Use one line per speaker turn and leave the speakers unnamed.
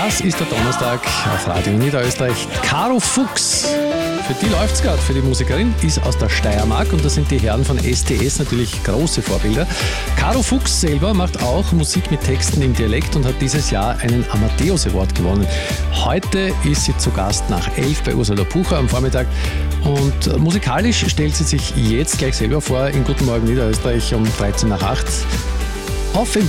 Das ist der Donnerstag auf Radio Niederösterreich. Caro Fuchs, für die läuft's gerade, für die Musikerin, ist aus der Steiermark und das sind die Herren von STS natürlich große Vorbilder. Caro Fuchs selber macht auch Musik mit Texten im Dialekt und hat dieses Jahr einen Amadeus Award gewonnen. Heute ist sie zu Gast nach 11 bei Ursula Pucher am Vormittag und musikalisch stellt sie sich jetzt gleich selber vor in Guten Morgen Niederösterreich um 13 nach 8 auf